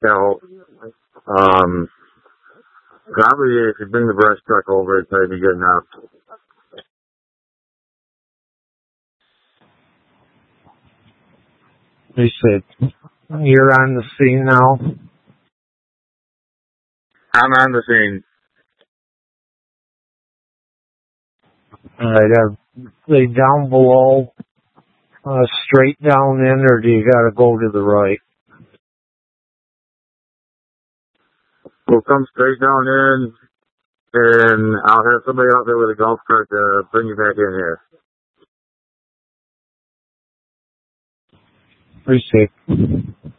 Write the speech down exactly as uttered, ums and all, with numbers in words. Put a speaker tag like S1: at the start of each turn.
S1: So, um, probably if you bring the brush truck over, it'd probably be good enough.
S2: He said, you're on the scene now?
S1: I'm on the scene.
S2: All right, are they down below, uh, straight down in, or do you got to go to the right?
S1: We'll come straight down in, and I'll have somebody out there with a golf cart to bring you back in here.
S2: Appreciate it.